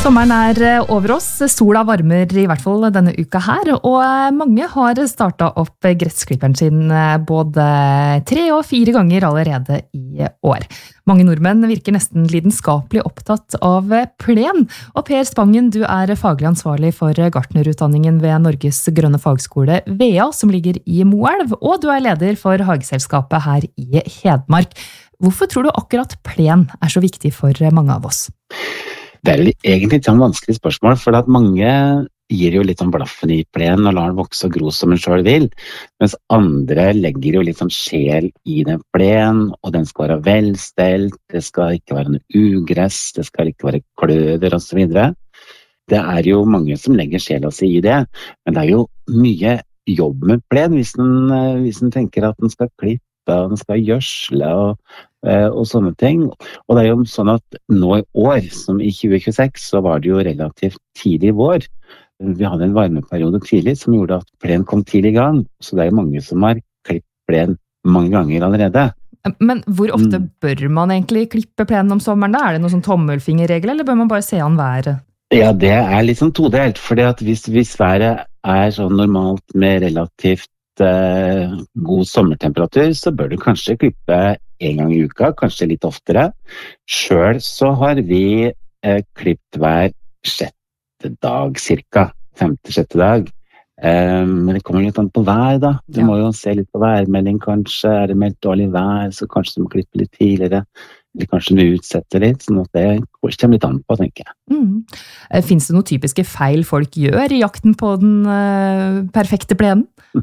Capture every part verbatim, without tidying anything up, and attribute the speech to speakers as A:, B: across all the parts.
A: Sommeren er over oss, sola varmer i hvert fall denne uka her, og mange har startet opp gressklipperen sin både tre og fire ganger allerede i år. Mange nordmenn virker nesten lidenskapelig opptatt av plen, og Per Spangen, du er faglig ansvarlig for gartnerutdanningen ved Norges Grønne Fagskole V A, som ligger i Moelv, og du er leder for Hageselskapet her i Hedmark. Hvorfor tror du akkurat plen er så viktig for mange av oss?
B: Det er egentlig et vanskelig spørsmål, for at mange gir jo litt sånn blaffen i plen og lar den vokse og gro som en selv vil, mens andre legger jo litt sånn sjel i den plen, og den skal være velstelt, det skal ikke være noe ugress, det skal ikke være kløver og så videre. Det er jo mange som legger sjela si i det, men det er jo mye jobb med plen hvis den, hvis den tenker at den skal klippe, og den skal gjødsle og, og sånne ting. Og det er jo sånn at nå i år, som i tjue tjueseks, så var det jo relativt tidlig vår. Vi hadde en varmeperiode tidlig som gjorde at plen kom tidlig i gang, så det er jo mange som har klippet plen mange ganger allerede.
A: Men hvor ofte mm. bør man egentlig klippe plenen om sommeren da? Er det noen sånn tommelfingerregel, eller bør man bare se an været?
B: Ja, det er litt sånn todelt, fordi at hvis, hvis været er sånn normalt med relativt eh, god sommertemperatur, så bør du kanskje klippe en gang i uka, kanskje litt oftere. Selv så har vi eh, klippet hver sjette dag, cirka femte-sjette dag. Eh, men det kommer litt an på vær da. Du ja. Må jo se litt på værmelding kanskje. Er det meldt dårlig vær, så kanskje du må klippe litt tidligere. Eller kanskje du utsetter litt, sånn at det kommer litt an på, tenker jeg.
A: Mm. Finnes det noen typiske feil folk gjør i jakten på den uh, perfekte plenen?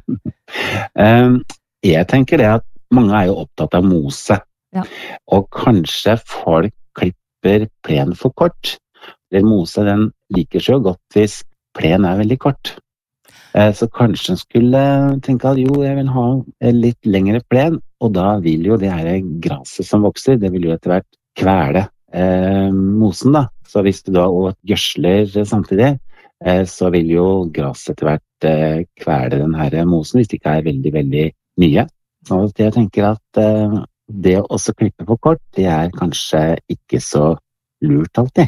B: um, jeg tenker det at mange er jo opptatt av mose. Ja. Og kanskje folk klipper plen for kort. Eller mose, den liker så godt hvis plen er veldig kort. Uh, så kanskje en skulle tenke at jo, jeg vil ha litt lengre plen, og da vil jo det her graset som vokser, det vil jo etter hvert kvele eh, mosen da. Så hvis du da også gjødsler samtidig, eh, så vil jo graset etter hvert eh, kvele den her mosen, hvis det ikke er veldig, veldig mye. Så jeg tenker at eh, det å også klippe for kort, det er kanskje ikke så lurt alltid.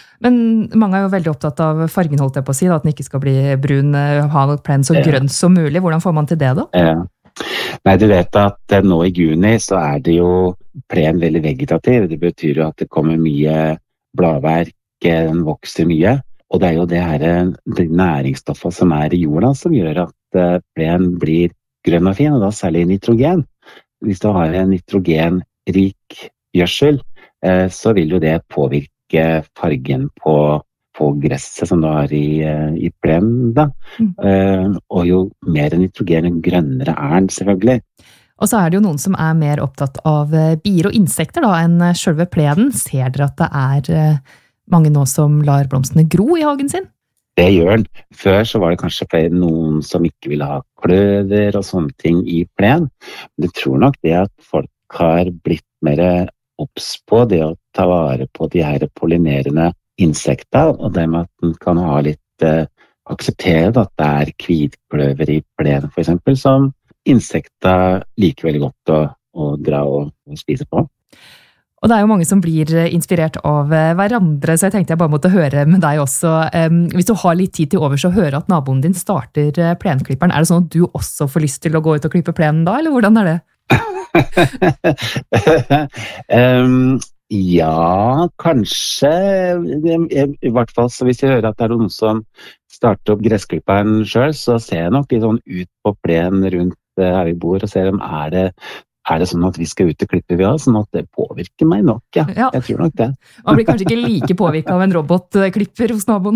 A: Men mange er jo veldig opptatt av fargen, holdt jeg på å si, da, at den ikke skal bli brun, ha noe plen så grønn som mulig. Hvordan får man til det da?
B: Ja. Nei, du vet at nå i juni så er det jo plen veldig vegetativ. Det betyr jo at det kommer mye bladverk, den vokser mye. Og det er jo det her de næringsstoffene som er i jorda som gjør at plen blir grønn og fin, og da særlig nitrogen. Hvis du har en nitrogenrik gjødsel, så vil jo det påvirke fargen på på gresset som du har i, i plen da. Mm. Uh, og jo mer nitrogen, jo grønnere er den selvfølgelig.
A: Og så er det jo noen som er mer opptatt av bier og insekter da, enn selve plenen. Ser dere at det er mange nå som lar blomstene gro i hagen sin?
B: Det gjør den. Før så var det kanskje flere noen som ikke ville ha kløver og sånne ting i plen. Men jeg tror nok det at folk har blitt mer obs på det å ta vare på de her pollinerende insekter, og det med at den kan ha litt eh, akseptere at det er kvitkløver i plen for eksempel, som insekter liker veldig godt å, å dra og, og spise på.
A: Og det er jo mange som blir inspirert av hverandre, så jeg tenkte jeg bare måtte høre med deg også. Um, hvis du har litt tid til over, så høre at naboen din starter plenklipperen. Er det sånn at du også får lyst til å gå ut og klippe plenen da, eller hvordan er det?
B: um, Ja, kanskje, i hvert fall så hvis jeg hører at det er noen som starter opp gressklipperen selv, så ser jeg nok litt sånn ut på plen rundt her vi bor, og ser om er det, er det sånn at vi skal ut og klippe vi også, sånn at det påvirker meg nok, ja. ja. Jeg tror nok det.
A: Man blir kanskje ikke like påvirket av en robotklipper hos naboen.